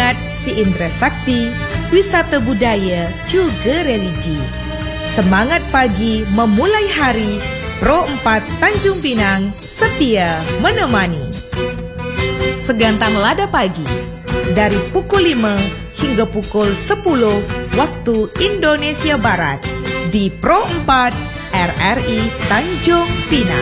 minat si Indra Sakti, wisata budaya juga religi. Semangat pagi memulai hari, Pro 4 Tanjung Pinang setia menemani. Segantang lada pagi dari pukul 5 hingga pukul 10 waktu Indonesia Barat di Pro 4 RRI Tanjung Pinang.